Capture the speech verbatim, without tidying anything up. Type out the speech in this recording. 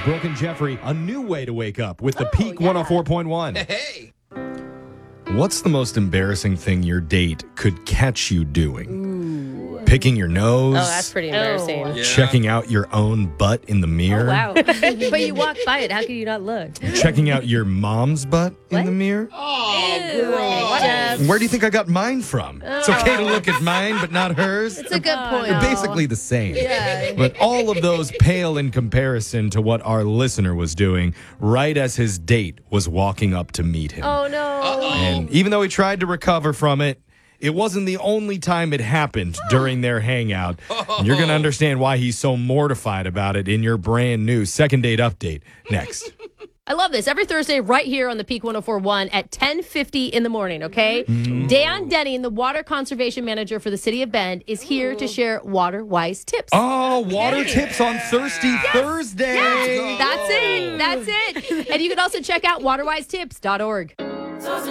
Brooke and Jeffrey, a new way to wake up with the Oh, Peak yeah. one oh four point one. Hey. What's the most embarrassing thing your date could catch you doing? Picking your nose? Oh, that's pretty embarrassing. Yeah. Checking out your own butt in the mirror? Wow. But you walk by it. How can you not look? Checking out your mom's butt in What? the mirror? Oh, Jeff. Where do you think I got mine from? It's okay to look at mine, but not hers. It's a good point. They're basically the same. Yeah. But all of those pale in comparison to what our listener was doing right as his date was walking up to meet him. Oh, no. And even though he tried to recover from it, it wasn't the only time it happened during their hangout. And you're going to understand why he's so mortified about it in your brand new second date update next. I love this. Every Thursday right here on the Peak one oh four point one at ten fifty in the morning, okay? Dan Denning, the water conservation manager for the city of Bend, is here to share water-wise tips. Oh, water tips on Thirsty Thursday. That's it. That's it. And you can also check out water wise tips dot org.